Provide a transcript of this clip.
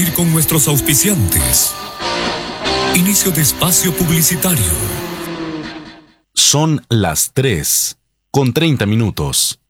cumplir con nuestros auspiciantes. Inicio de espacio publicitario. Son las 3:30.